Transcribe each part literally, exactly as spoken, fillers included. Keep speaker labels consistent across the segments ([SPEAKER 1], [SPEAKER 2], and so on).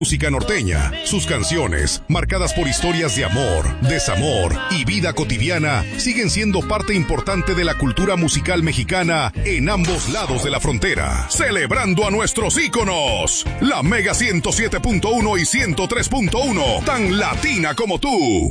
[SPEAKER 1] Música norteña, sus canciones, marcadas por historias de amor, desamor y vida cotidiana, siguen siendo parte importante de la cultura musical mexicana en ambos lados de la frontera. Celebrando a nuestros íconos, la Mega ciento siete punto uno y ciento tres punto uno, tan latina como tú.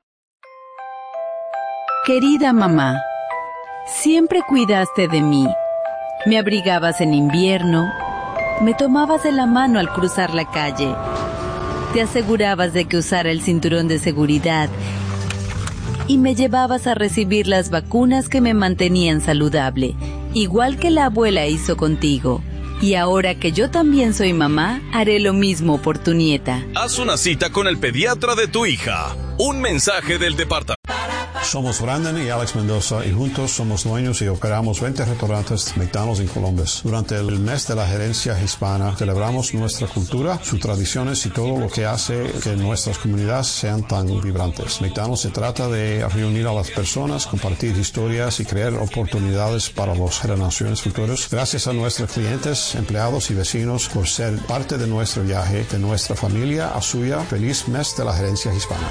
[SPEAKER 2] Querida mamá, siempre cuidaste de mí. Me abrigabas en invierno, me tomabas de la mano al cruzar la calle, te asegurabas de que usara el cinturón de seguridad y me llevabas a recibir las vacunas que me mantenían saludable, igual que la abuela hizo contigo. Y ahora que yo también soy mamá, haré lo mismo por tu nieta.
[SPEAKER 3] Haz una cita con el pediatra de tu hija. Un mensaje del departamento.
[SPEAKER 4] Somos Brandon y Alex Mendoza y juntos somos dueños y operamos veinte restaurantes McDonald's en Columbus. Durante el mes de la gerencia hispana celebramos nuestra cultura, sus tradiciones y todo lo que hace que nuestras comunidades sean tan vibrantes. McDonald's se trata de reunir a las personas, compartir historias y crear oportunidades para las generaciones futuras. Gracias a nuestros clientes, empleados y vecinos por ser parte de nuestro viaje, de nuestra familia a suya. Feliz mes de la gerencia hispana.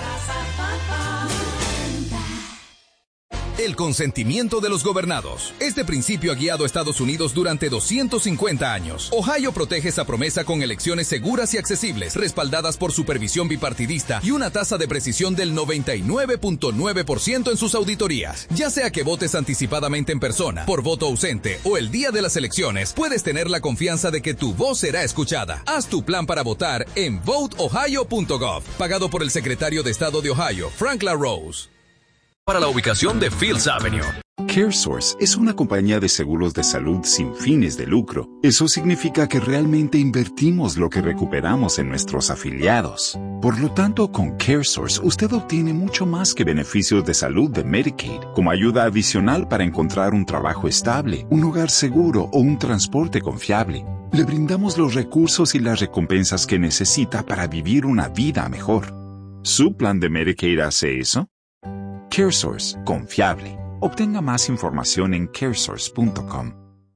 [SPEAKER 5] El consentimiento de los gobernados. Este principio ha guiado a Estados Unidos durante doscientos cincuenta años. Ohio protege esa promesa con elecciones seguras y accesibles, respaldadas por supervisión bipartidista y una tasa de precisión del noventa y nueve punto nueve por ciento en sus auditorías. Ya sea que votes anticipadamente en persona, por voto ausente o el día de las elecciones, puedes tener la confianza de que tu voz será escuchada. Haz tu plan para votar en vote ohio punto gov, pagado por el secretario de Estado de Ohio, Frank LaRose.
[SPEAKER 3] Para la ubicación de Fields Avenue.
[SPEAKER 6] CareSource es una compañía de seguros de salud sin fines de lucro. Eso significa que realmente invertimos lo que recuperamos en nuestros afiliados. Por lo tanto, con CareSource usted obtiene mucho más que beneficios de salud de Medicaid, como ayuda adicional para encontrar un trabajo estable, un hogar seguro o un transporte confiable. Le brindamos los recursos y las recompensas que necesita para vivir una vida mejor. ¿Su plan de Medicaid hace eso? CareSource, confiable. Obtenga más información en caresource punto com.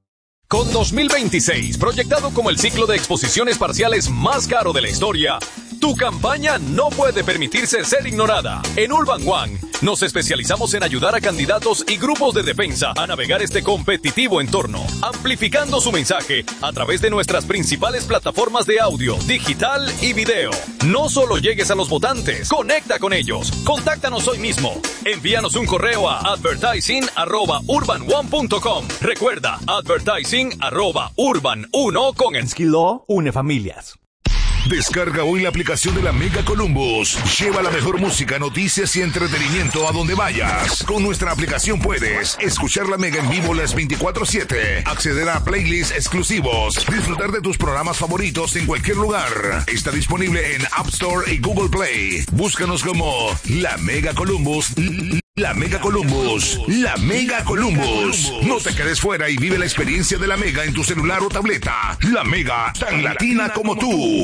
[SPEAKER 3] Con dos mil veintiséis proyectado como el ciclo de exposiciones parciales más caro de la historia, tu campaña no puede permitirse ser ignorada. En Urban One nos especializamos en ayudar a candidatos y grupos de defensa a navegar este competitivo entorno, amplificando su mensaje a través de nuestras principales plataformas de audio, digital y video. No solo llegues a los votantes, conecta con ellos. Contáctanos hoy mismo. Envíanos un correo a advertising arroba urban one punto com. Recuerda, advertising arroba urban uno con
[SPEAKER 7] Enskilo une familias.
[SPEAKER 1] Descarga hoy la aplicación de la Mega Columbus. Lleva la mejor música, noticias y entretenimiento a donde vayas. Con nuestra aplicación puedes escuchar la Mega en vivo las veinticuatro siete, acceder a playlists exclusivos, disfrutar de tus programas favoritos en cualquier lugar. Está disponible en App Store y Google Play. Búscanos como La Mega Columbus. La Mega Columbus. La Mega Columbus. No te quedes fuera y vive la experiencia de la Mega en tu celular o tableta. La Mega, tan latina como tú.